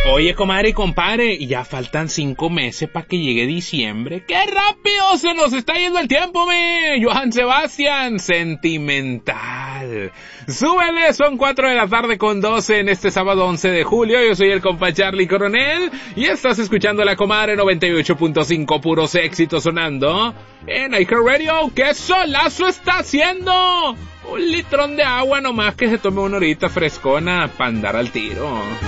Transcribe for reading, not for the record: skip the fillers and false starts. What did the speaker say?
Oye, comadre y compadre, ya faltan 5 meses para que llegue diciembre. ¡Qué rápido se nos está yendo el tiempo, me! Johann Sebastián, sentimental. Súbele, son 4:12 en este sábado 11 de julio. Yo soy el compa Charlie Coronel y estás escuchando La Comadre 98.5, puros éxitos sonando en iHeartRadio. ¡Qué solazo está haciendo! Un litrón de agua nomás que se tome una horita frescona para andar al tiro.